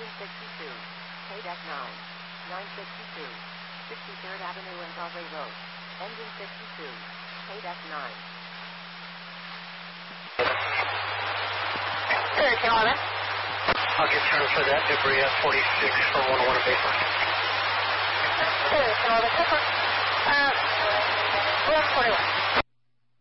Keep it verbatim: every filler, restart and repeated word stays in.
Engine sixty-two. K D E C nine. nine sixty-two. sixty-third Avenue and Broadway Road. Engine sixty-two. K D E C nine. Good, Carolina. I'll get turned for that debris at forty-six for one oh one at baseline. Good, Carolina. Uh, one forty-one.